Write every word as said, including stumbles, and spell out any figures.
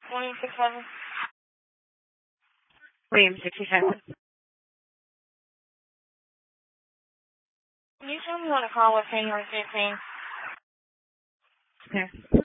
William sixty-seven. William sixty-seven. Can you tell me what a call was January fifteenth? Okay.